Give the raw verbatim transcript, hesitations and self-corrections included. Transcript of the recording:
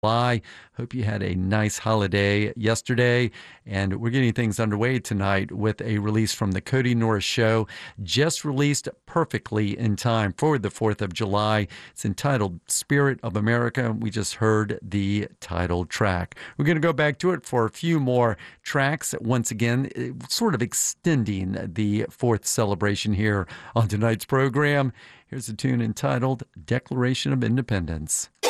July. Hope you had a nice holiday yesterday, and we're getting things underway tonight with a release from the Cody Norris Show, just released perfectly in time for the fourth of July. It's entitled Spirit of America. We just heard the title track. We're going to go back to it for a few more tracks. Once again, sort of extending the fourth celebration here on tonight's program. Here's a tune entitled Declaration of Independence.